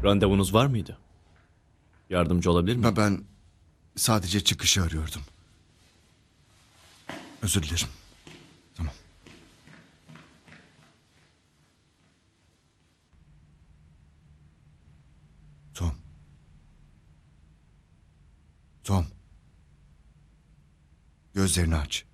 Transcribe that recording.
Randevunuz var mıydı? Yardımcı olabilir miyim? Ben sadece çıkışı arıyordum. Özür dilerim. Tamam. Tom. Tom. Gözlerini aç.